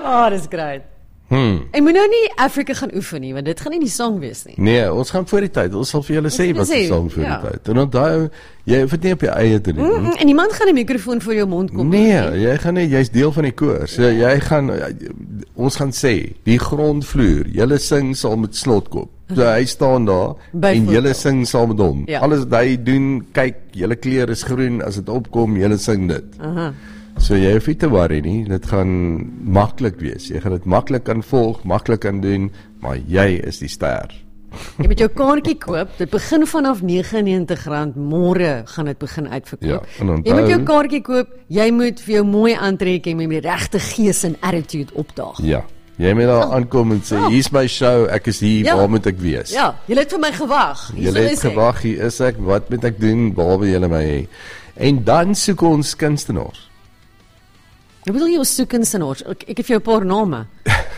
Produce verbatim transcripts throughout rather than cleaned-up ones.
Oh, dis great. Hmm. Ek moet nou nie Afrika gaan oefen nie, want dit gaan nie die song wees nie. Nee, ons gaan voor die tyd. Ons sal vir julle sê wat die song voor ja. die tyd. En onthou, jy hoef dit nie op jou eie te doen. Mm, en niemand gaan 'n mikrofoon voor jou mond kom. Nee, jy gaan nie, jy's deel van die koor. So jy gaan ons gaan sê, die grondvloer, julle sing saam met Snotkop. So hy staan daar en julle sing saam met hom. Ja. Alles wat hy doen, kyk, julle kleur is groen, as dit opkom, julle sing dit. Aha. So jy hoef nie te worry nie, dit gaan maklik wees. Jy gaan dit maklik kan volg, maklik kan doen, maar jy is die ster. Jy moet jou kaartjie koop. Dit begin vanaf nege en negentig rand. Môre gaan dit begin uitverkoop. Ja, en onthou, jy moet jou kaartjie koop. Jy moet vir jou mooi aantrek en met die regte gees en attitude opdaag. Ja. Jy moet daar aankom en sê, hier's my show, ek is hier, Ja. waar moet ek wees? Ja, jy het vir my gewag. Hier Julle het gewag, hier is ek, wat moet ek doen, waar wil julle my hê? En dan soek ons kunstenaars. Ek bedoel jy ons soek kunstenaars. Ek, ek het vir jou 'n paar name.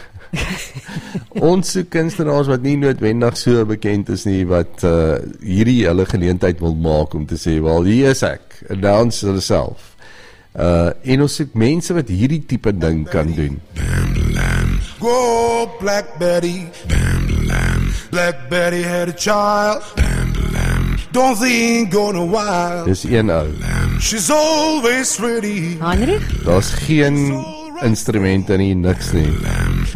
Ons soek kunstenaars wat nie noodwendig so bekend is nie, wat uh, hierdie hele geleentheid wil maak om te sê, wel, hier is ek, announce hulle self. Uh, en ons soek mense wat hierdie tipe ding kan doen. Go, Black Betty. Black Betty had a child. Dorothy ain't gone a while. Dis een ou. She's always ready. Heinrich? Daar's geen instrumente nie, niks nie.